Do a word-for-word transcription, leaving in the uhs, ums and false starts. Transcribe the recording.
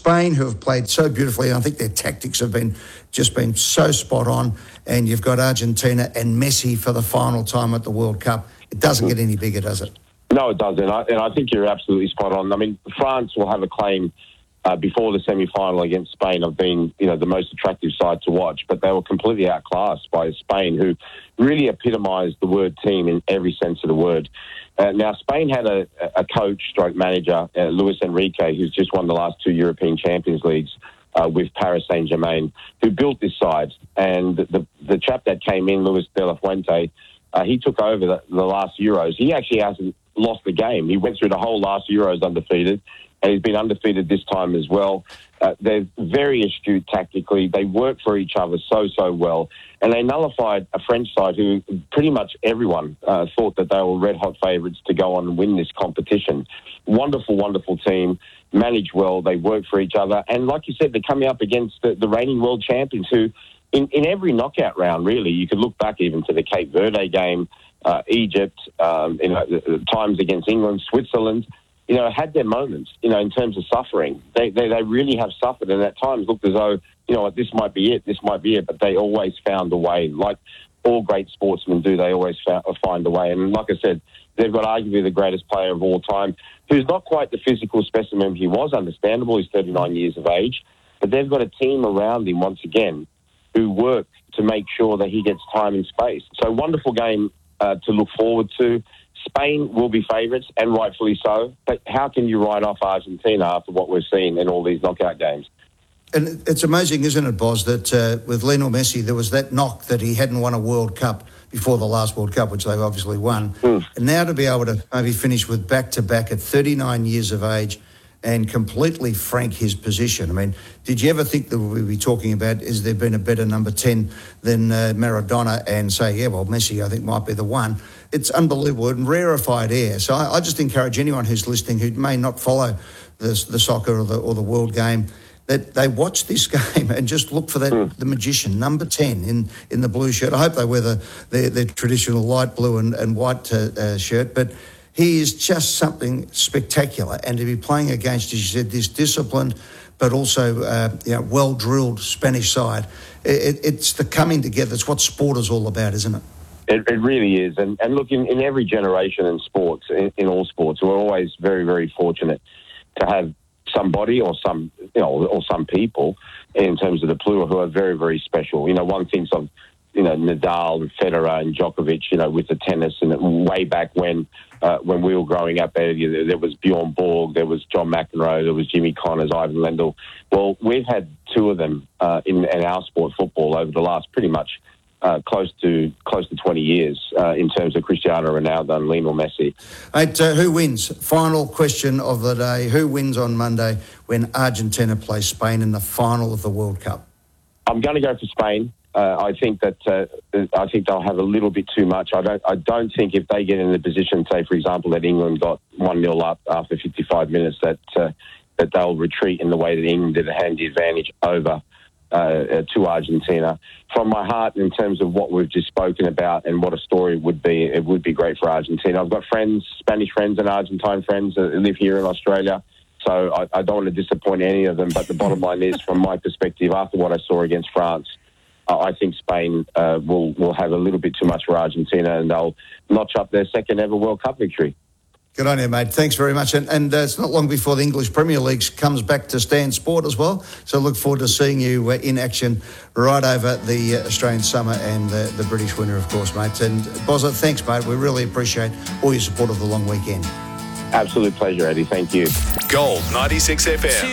Spain, who have played so beautifully. I think their tactics have been just been so spot on. And you've got Argentina and Messi for the final time at the World Cup. It doesn't get any bigger, does it? No, it doesn't. I, and I think you're absolutely spot on. I mean, France will have a claim uh, before the semi-final against Spain of being, you know, the most attractive side to watch, but they were completely outclassed by Spain, who really epitomised the word team in every sense of the word. Uh, now, Spain had a, a coach, stroke manager, uh, Luis Enrique, who's just won the last two European Champions Leagues uh, with Paris Saint-Germain, who built this side. And the, the chap that came in, Luis de la Fuente, uh, he took over the, the last Euros. He actually hasn't lost the game. He went through the whole last Euros undefeated, and he's been undefeated this time as well. Uh, they're very astute tactically. They work for each other so, so well. And they nullified a French side who pretty much everyone uh, thought that they were red-hot favourites to go on and win this competition. Wonderful, wonderful team, manage well, they work for each other. And like you said, they're coming up against the, the reigning world champions who, in, in every knockout round, really, you could look back even to the Cape Verde game, uh, Egypt, um, you know, times against England, Switzerland, you know, had their moments, you know, in terms of suffering. They, they they really have suffered, and at times looked as though, you know, this might be it, this might be it, but they always found a way. Like all great sportsmen do, they always found, find a way. And like I said, they've got arguably the greatest player of all time, who's not quite the physical specimen he was, understandable, he's thirty-nine years of age, but they've got a team around him, once again, who work to make sure that he gets time and space. So wonderful game uh, to look forward to. Spain will be favourites, and rightfully so. But how can you write off Argentina after what we've seen in all these knockout games? And it's amazing, isn't it, Boz, that uh, with Lionel Messi, there was that knock that he hadn't won a World Cup before the last World Cup, which they've obviously won. Mm. And now to be able to maybe finish with back-to-back at thirty-nine years of age and completely frank his position. I mean, did you ever think that we'd be talking about, is there been a better number ten than uh, Maradona, and say, yeah, well, Messi, I think, might be the one? It's unbelievable and rarefied air. So I, I just encourage anyone who's listening who may not follow the, the soccer or the, or the world game, that they watch this game and just look for that mm. the magician, number ten in, in the blue shirt. I hope they wear the, their, their traditional light blue and, and white uh, uh, shirt, but he is just something spectacular. And to be playing against, as you said, this disciplined but also uh, you know, well-drilled Spanish side, it, it's the coming together. It's what sport is all about, isn't it? It, it really is. And, and look, in, in every generation in sports, in, in all sports, we're always very, very fortunate to have somebody or some, you know, or some people in terms of the plural who are very, very special. You know, one thinks of, you know, Nadal and Federer and Djokovic, you know, with the tennis, and way back when, uh, when we were growing up, there, there was Bjorn Borg, there was John McEnroe, there was Jimmy Connors, Ivan Lendl. Well, we've had two of them uh, in, in our sport, football, over the last pretty much Uh, close to close to twenty years uh, in terms of Cristiano Ronaldo and Lionel Messi. Mate, uh, who wins? Final question of the day. Who wins on Monday when Argentina plays Spain in the final of the World Cup? I'm going to go for Spain. Uh, I think that uh, I think they'll have a little bit too much. I don't. I don't think if they get in the position, say for example, that England got one nil up after fifty-five minutes, that uh, that they'll retreat in the way that England did, a handy advantage over Uh, to Argentina. From my heart, in terms of what we've just spoken about and what a story would be, it would be great for Argentina. I've got friends, Spanish friends and Argentine friends that live here in Australia, so I, I don't want to disappoint any of them, but the bottom line is, from my perspective, after what I saw against France, uh, I think Spain uh, will, will have a little bit too much for Argentina, and they'll notch up their second ever World Cup victory. Good on you, mate. Thanks very much. And, and uh, it's not long before the English Premier League comes back to Stan Sport as well. So look forward to seeing you uh, in action right over the uh, Australian summer and uh, the British winter, of course, mate. And Bozza, thanks, mate. We really appreciate all your support of the long weekend. Absolute pleasure, Eddie. Thank you. Gold ninety-six F M.